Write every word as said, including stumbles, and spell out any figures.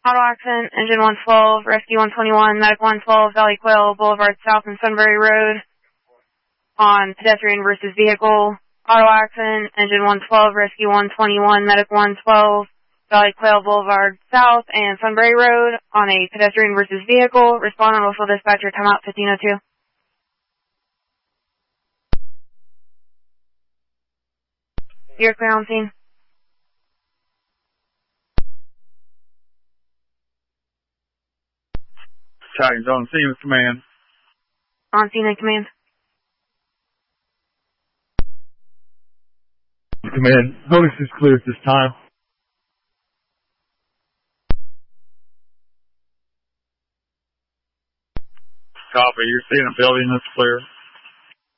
Auto accident, engine one twelve, rescue one twenty-one, medic one twelve, Valley Quail Boulevard South and Sunbury Road on pedestrian versus vehicle. Auto accident, engine one twelve, rescue one twenty-one, medic one twelve, Valley Quail Boulevard South and Sunbury Road on a pedestrian versus vehicle. Respond on local dispatcher, timeout fifteen oh two. You're clear on scene. Titans on scene with command. On scene and command. Command, notice is clear at this time. Copy, you're seeing a building that's clear.